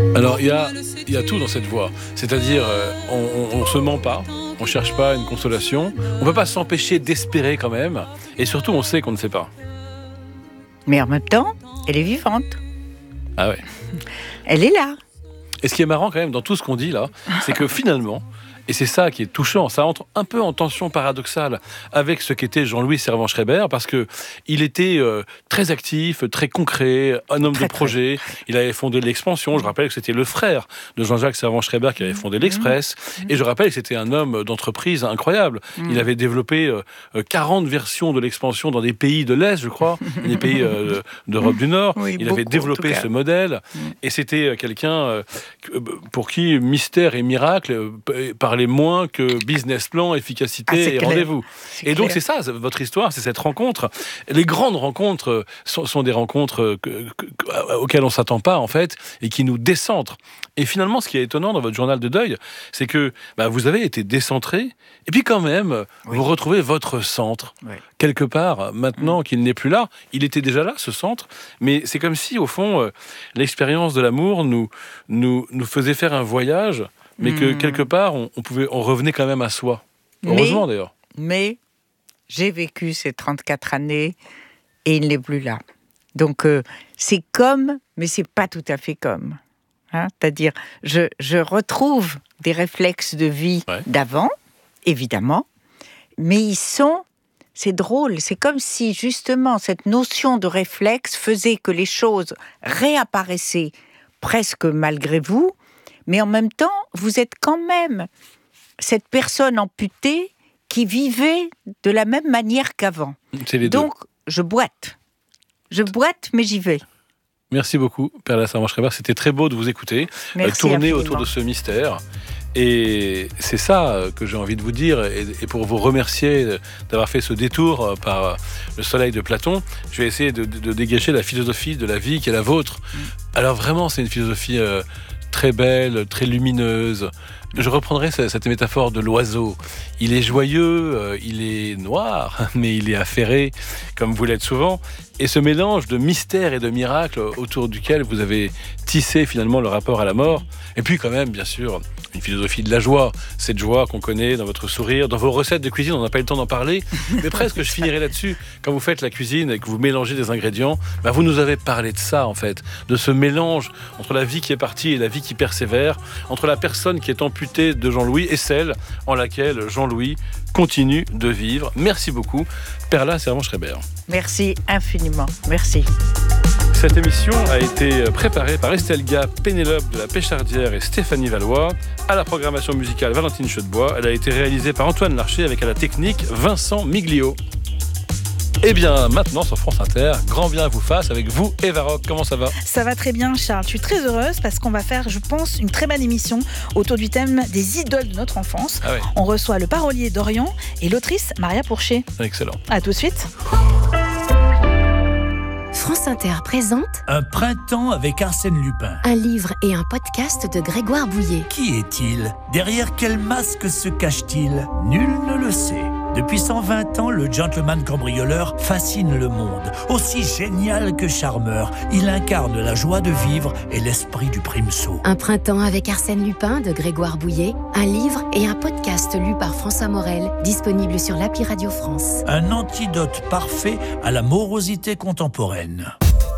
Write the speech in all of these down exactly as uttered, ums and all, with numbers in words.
Alors il y a, il y a tout dans cette voix, c'est-à-dire euh, on ne se ment pas, on ne cherche pas une consolation, on ne peut pas s'empêcher d'espérer quand même, et surtout on sait qu'on ne sait pas. Mais en même temps, elle est vivante. Ah ouais. Elle est là. Et ce qui est marrant quand même dans tout ce qu'on dit là, c'est que finalement, et c'est ça qui est touchant, ça entre un peu en tension paradoxale avec ce qu'était Jean-Louis Servan-Schreiber, parce que il était euh, très actif, très concret, un homme très, de projet. Très. Il avait fondé l'Expansion. Je rappelle que c'était le frère de Jean-Jacques Servan-Schreiber qui avait fondé l'Express. Mmh. Et je rappelle que c'était un homme d'entreprise incroyable. Mmh. Il avait développé euh, quarante versions de l'Expansion dans des pays de l'Est, je crois, des pays euh, d'Europe du Nord. Oui, il beaucoup, avait développé ce modèle. Mmh. Et c'était quelqu'un euh, pour qui mystère et miracle euh, par les moins que business plan, efficacité ah, et clair. Rendez-vous. C'est et clair. Donc c'est ça, votre histoire, c'est cette rencontre. Les grandes rencontres sont, sont des rencontres que, que, auxquelles on ne s'attend pas en fait et qui nous décentrent. Et finalement, ce qui est étonnant dans votre journal de deuil, c'est que bah, vous avez été décentré et puis quand même, oui. vous retrouvez votre centre. Oui. Quelque part, maintenant mmh. qu'il n'est plus là, il était déjà là, ce centre, mais c'est comme si, au fond, euh, l'expérience de l'amour nous, nous, nous faisait faire un voyage mais que mmh. quelque part, on, on, pouvait, on revenait quand même à soi. Heureusement, mais, d'ailleurs. Mais j'ai vécu ces trente-quatre années et il n'est plus là. Donc, euh, c'est comme, mais c'est pas tout à fait comme. Hein, c'est-à-dire, je, je retrouve des réflexes de vie ouais. d'avant, évidemment, mais ils sont... C'est drôle, c'est comme si, justement, cette notion de réflexe faisait que les choses réapparaissaient presque malgré vous, mais en même temps, vous êtes quand même cette personne amputée qui vivait de la même manière qu'avant. C'est les Donc, deux. je boite. Je boite, mais j'y vais. Merci beaucoup, Perla Servan-Schreiber. C'était très beau de vous écouter, Merci tourner infiniment. autour de ce mystère. Et c'est ça que j'ai envie de vous dire. Et pour vous remercier d'avoir fait ce détour par le soleil de Platon, je vais essayer de, de dégager la philosophie de la vie qui est la vôtre. Alors vraiment, c'est une philosophie... Euh, très belle, très lumineuse. Je reprendrai cette métaphore de l'oiseau. Il est joyeux, euh, il est noir, mais il est affairé, comme vous l'êtes souvent. Et ce mélange de mystère et de miracle autour duquel vous avez tissé finalement le rapport à la mort. Et puis quand même, bien sûr, une philosophie de la joie. Cette joie qu'on connaît dans votre sourire, dans vos recettes de cuisine. On n'a pas eu le temps d'en parler, mais presque je finirai là-dessus. Quand vous faites la cuisine et que vous mélangez des ingrédients, bah vous nous avez parlé de ça en fait, de ce mélange entre la vie qui est partie et la vie qui persévère, entre la personne qui est amputée de Jean-Louis et celle en laquelle Jean-Louis continue de vivre. Merci beaucoup, Perla Servan-Schreiber. Merci infiniment. Merci. Cette émission a été préparée par Estelle Gap, Pénélope de la Péchardière et Stéphanie Valois. À la programmation musicale, Valentine Chedebois. Elle a été réalisée par Antoine Larcher avec à la technique Vincent Miglio. Et bien maintenant sur France Inter, grand bien vous fasse avec vous, Eva Rock. Comment ça va ? Ça va très bien, Charles. Je suis très heureuse parce qu'on va faire, je pense, une très belle émission autour du thème des idoles de notre enfance. Ah ouais. On reçoit le parolier Dorian et l'autrice Maria Pourchet. Excellent. À tout de suite. France Inter présente Un printemps avec Arsène Lupin. Un livre et un podcast de Grégoire Bouillet. Qui est-il ? Derrière quel masque se cache-t-il ? Nul ne le sait. Depuis cent vingt ans, le gentleman cambrioleur fascine le monde. Aussi génial que charmeur, il incarne la joie de vivre et l'esprit du primesaut. Un printemps avec Arsène Lupin de Grégoire Bouillet. Un livre et un podcast lu par François Morel, disponible sur l'appli Radio France. Un antidote parfait à la morosité contemporaine.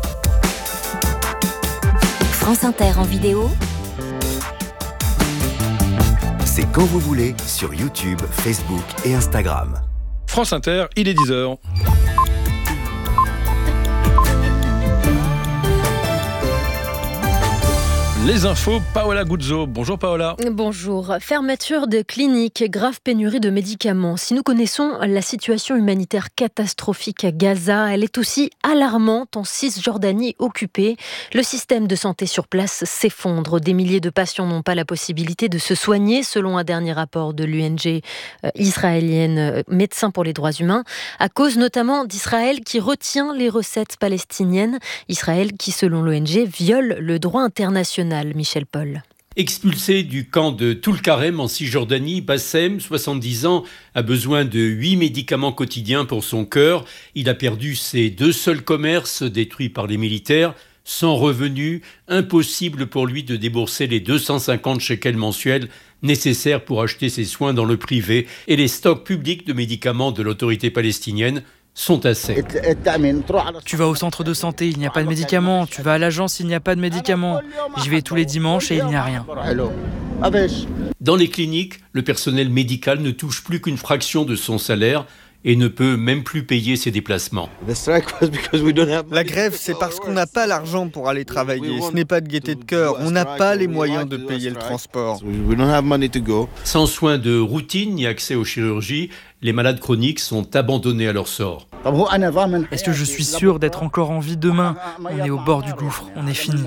France Inter en vidéo. C'est quand vous voulez sur YouTube, Facebook et Instagram. France Inter, il est dix heures. Les infos, Paola Guzzo. Bonjour Paola. Bonjour. Fermeture de cliniques, grave pénurie de médicaments. Si nous connaissons la situation humanitaire catastrophique à Gaza, elle est aussi alarmante en Cisjordanie occupée. Le système de santé sur place s'effondre. Des milliers de patients n'ont pas la possibilité de se soigner, selon un dernier rapport de l'O N G euh, israélienne euh, Médecins pour les droits humains, à cause notamment d'Israël qui retient les recettes palestiniennes. Israël qui, selon l'O N G, viole le droit international. Michel Paul. Expulsé du camp de Toul-Karem en Cisjordanie, Bassem, soixante-dix ans, a besoin de huit médicaments quotidiens pour son cœur. Il a perdu ses deux seuls commerces détruits par les militaires. sans revenu, impossible pour lui de débourser les deux cent cinquante shekels mensuels nécessaires pour acheter ses soins dans le privé, et les stocks publics de médicaments de l'autorité palestinienne sont à sec. Tu vas au centre de santé, il n'y a pas de médicaments. Tu vas à l'agence, il n'y a pas de médicaments. J'y vais tous les dimanches et il n'y a rien. Dans les cliniques, le personnel médical ne touche plus qu'une fraction de son salaire et ne peut même plus payer ses déplacements. La grève, c'est parce qu'on n'a pas l'argent pour aller travailler. Ce n'est pas de gaieté de cœur. On n'a pas les moyens de payer le transport. Sans soins de routine ni accès aux chirurgies, les malades chroniques sont abandonnés à leur sort. Est-ce que je suis sûr d'être encore en vie demain ? On est au bord du gouffre, on est fini.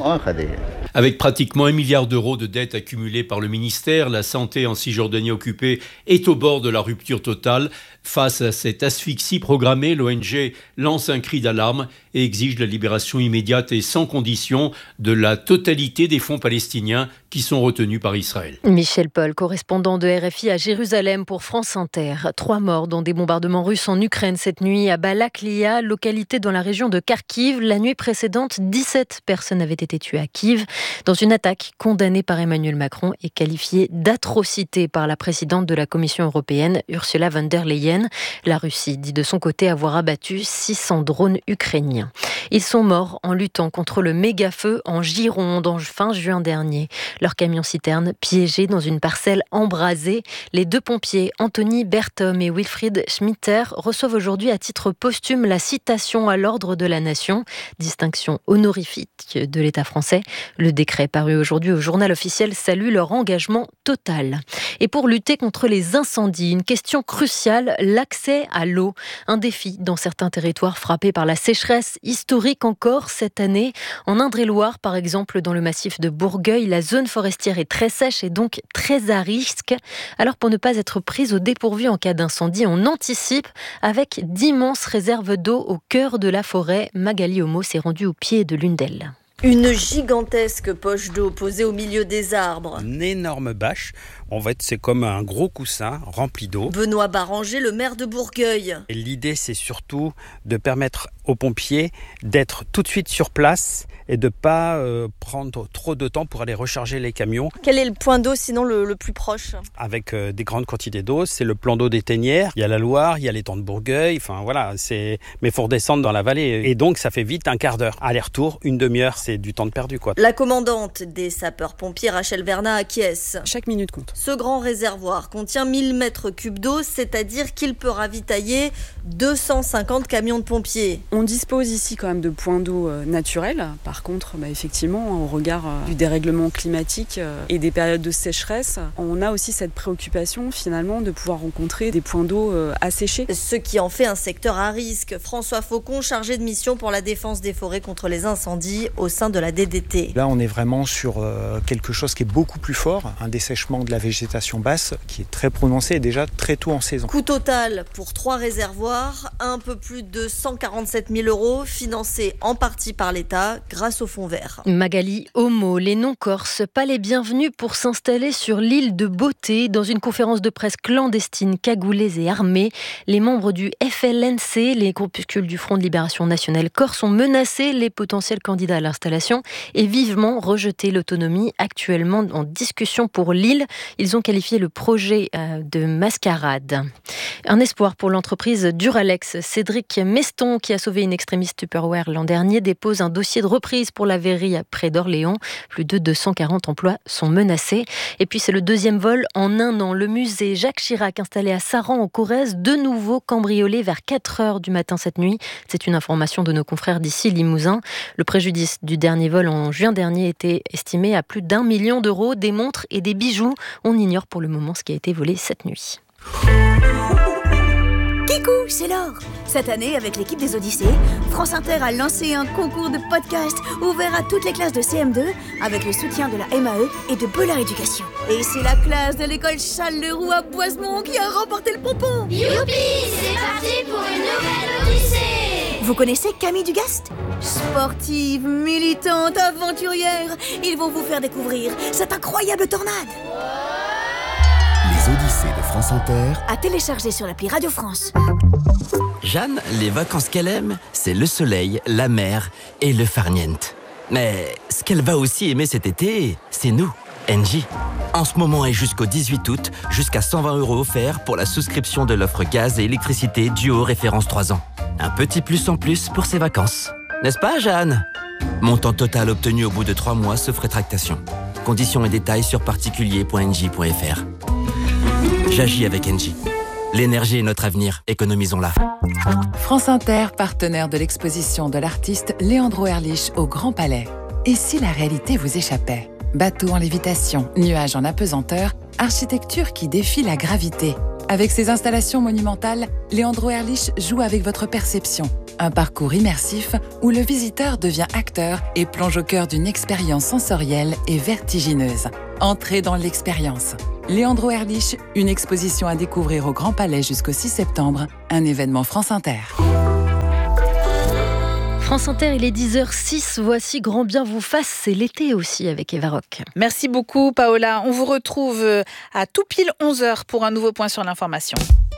Avec pratiquement un milliard d'euros de dettes accumulées par le ministère, la santé en Cisjordanie occupée est au bord de la rupture totale. Face à cette asphyxie programmée, l'O N G lance un cri d'alarme et exige la libération immédiate et sans condition de la totalité des fonds palestiniens qui sont retenus par Israël. Michel Paul, correspondant de R F I à Jérusalem pour France Inter. Trois morts dans des bombardements russes en Ukraine cette nuit à Balaklia, localité dans la région de Kharkiv. La nuit précédente, dix-sept personnes avaient été tuées à Kiev dans une attaque condamnée par Emmanuel Macron et qualifiée d'atrocité par la présidente de la Commission européenne, Ursula von der Leyen. La Russie dit de son côté avoir abattu six cents drones ukrainiens. Ils sont morts en luttant contre le méga-feu en Gironde en fin juin dernier. Leur camion-citerne piégé dans une parcelle embrasée. Les deux pompiers, Anthony Berthom et Wilfried Schmitter, reçoivent aujourd'hui à titre posthume la citation à l'ordre de la Nation, distinction honorifique de l'État français. Le décret paru aujourd'hui au journal officiel salue leur engagement total. Et pour lutter contre les incendies, une question cruciale, l'accès à l'eau. Un défi dans certains territoires frappés par la sécheresse historique encore cette année. En Indre-et-Loire, par exemple, dans le massif de Bourgueil, la zone forestière est très sèche et donc très à risque. Alors pour ne pas être prise au dépourvu en cas d'incendie, on anticipe avec d'immenses réserves d'eau au cœur de la forêt. Magali Homo s'est rendue au pied de l'une d'elles. Une gigantesque poche d'eau posée au milieu des arbres. Une énorme bâche. En fait, c'est comme un gros coussin rempli d'eau. Benoît Baranger, le maire de Bourgueil. Et l'idée, c'est surtout de permettre aux pompiers d'être tout de suite sur place et de ne pas euh, prendre trop de temps pour aller recharger les camions. Quel est le point d'eau sinon le, le plus proche ? Avec euh, des grandes quantités d'eau, c'est le plan d'eau des Ténières. Il y a la Loire, il y a l'étang de Bourgueil. Enfin voilà, c'est... mais il faut redescendre dans la vallée. Et donc, ça fait vite un quart d'heure. Aller-retour, une demi-heure, c'est du temps de perdu, quoi. La commandante des sapeurs-pompiers, Rachel Bernat, acquiesce. Chaque minute compte. Ce grand réservoir contient mille mètres cubes d'eau, c'est-à-dire qu'il peut ravitailler deux cent cinquante camions de pompiers. On dispose ici quand même de points d'eau euh, naturels. Par contre, bah, effectivement, au regard euh, du dérèglement climatique euh, et des périodes de sécheresse, on a aussi cette préoccupation finalement de pouvoir rencontrer des points d'eau euh, asséchés. Ce qui en fait un secteur à risque. François Faucon, chargé de mission pour la défense des forêts contre les incendies au sein de la D D T. Là, on est vraiment sur euh, quelque chose qui est beaucoup plus fort, un dessèchement de la végétation basse qui est très prononcé et déjà très tôt en saison. Coût total pour trois réservoirs, un peu plus de cent quarante-sept mille euros, financés en partie par l'État grâce au fonds vert. Magali Homo, les non-corses, pas les bienvenus pour s'installer sur l'île de Beauté. Dans une conférence de presse clandestine, cagoulés et armés, les membres du F L N C, les groupuscules du Front de Libération Nationale Corse, ont menacé les potentiels candidats à l'installation et vivement rejeté l'autonomie actuellement en discussion pour l'île. Ils ont qualifié le projet de mascarade. Un espoir pour l'entreprise Duralex. Cédric Meston, qui a sauvé une extrémiste Tupperware l'an dernier, dépose un dossier de reprise pour la verrie près d'Orléans. Plus de deux cent quarante emplois sont menacés. Et puis c'est le deuxième vol en un an. Le musée Jacques Chirac, installé à Saran en Corrèze, de nouveau cambriolé vers quatre heures du matin cette nuit. C'est une information de nos confrères d'ici Limousin. Le préjudice du dernier vol en juin dernier était estimé à plus d'un million d'euros. Des montres et des bijoux. On ignore pour le moment ce qui a été volé cette nuit. Kikou, c'est l'or. Cette année, avec l'équipe des Odyssées, France Inter a lancé un concours de podcast ouvert à toutes les classes de C M deux avec le soutien de la M A E et de Bollard Éducation. Et c'est la classe de l'école Charles-Leroux à Boisemont qui a remporté le pompon. Youpi, c'est parti pour une nouvelle Odyssée. Vous connaissez Camille Dugast ? Sportive, militante, aventurière, ils vont vous faire découvrir cette incroyable tornade. Les Odyssées de France Inter, à télécharger sur l'appli Radio France. Jeanne, les vacances qu'elle aime, c'est le soleil, la mer et le farniente. Mais ce qu'elle va aussi aimer cet été, c'est nous, Engie. En ce moment et jusqu'au dix-huit août, jusqu'à cent vingt euros offerts pour la souscription de l'offre gaz et électricité Duo référence trois ans. Un petit plus en plus pour ses vacances. N'est-ce pas, Jeanne ? Montant total obtenu au bout de trois mois sauf rétractation. Conditions et détails sur particulier point engie point f r. J'agis avec Engie. L'énergie est notre avenir, économisons-la. France Inter, partenaire de l'exposition de l'artiste Leandro Erlich au Grand Palais. Et si la réalité vous échappait ? Bateau en lévitation, nuages en apesanteur, architecture qui défie la gravité. Avec ses installations monumentales, Leandro Erlich joue avec votre perception. Un parcours immersif où le visiteur devient acteur et plonge au cœur d'une expérience sensorielle et vertigineuse. Entrez dans l'expérience. Leandro Erlich, une exposition à découvrir au Grand Palais jusqu'au six septembre, un événement France Inter. France Inter, il est dix heures six, voici Grand Bien vous fasse, c'est l'été aussi avec Eva Rock. Merci beaucoup Paola, on vous retrouve à tout pile onze heures pour un nouveau point sur l'information.